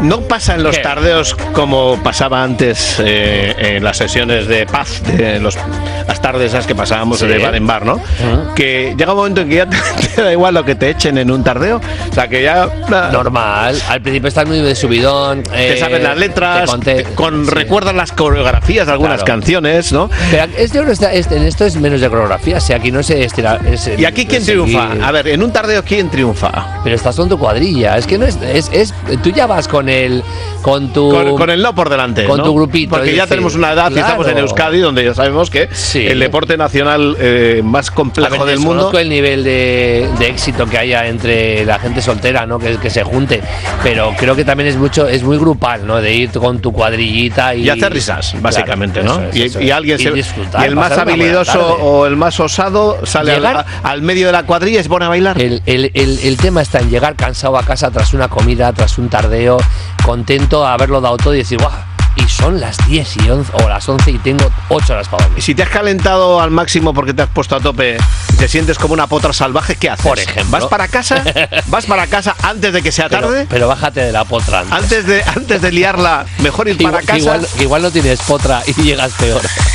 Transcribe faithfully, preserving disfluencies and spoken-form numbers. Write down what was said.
no pasa en los ¿Qué? tardeos como pasaba antes eh, en las sesiones de paz, de los, las tardes esas que pasábamos Sí. de bar en bar, ¿no? Uh-huh. Que llega un momento en que ya te, te da igual lo que te echen en un tardeo, o sea que ya na, Normal, al principio estás muy de subidón. te eh, sabes las letras, te conté- te- con sí. recuerdas las coreografías de algunas Claro. canciones, ¿no? Pero es, yo creo que está- es- en esto es menos de coreografía, o sea, aquí no se estira. Es, ¿Y aquí quién es triunfa? seguir- A ver, en un tardeo ¿quién triunfa? Pero estás con tu cuadrilla, es que no es, es, es tú ya vas con el con tu Con, con el no por delante, con ¿no? tu grupito, Porque es ya decir, tenemos una edad y claro. estamos en Euskadi, donde ya sabemos que Sí. el deporte nacional eh, más A complejo ver, del mundo. desconozco el nivel de, de éxito que haya entre la gente soltera, ¿no? Que, que se junte, pero creo que también es mucho, es muy grupal, ¿no? De ir con tu cuadrillita y, Y hacer risas, básicamente, Claro, ¿no? eso es, y, eso y es. alguien Y se, disfrutar, y el más pasar una buena habilidoso tarde. o el más osado sale al, Llegar- al medio de la cuadrilla y se pone a bailar. El, el, el, el tema está en llegar cansado a casa tras una comida, tras un tardeo, contento, haberlo dado todo y decir, ¡guau! Y son las diez y once, o las once y tengo ocho horas para Y dormir. si te has calentado al máximo porque te has puesto a tope y te sientes como una potra salvaje, ¿qué haces? Por ejemplo. ¿Vas para casa? ¿Vas para casa antes de que sea Pero, tarde? pero bájate de la potra antes. Antes de, antes de liarla, mejor ir para Igual, casa. igual, igual no tienes potra y llegas peor.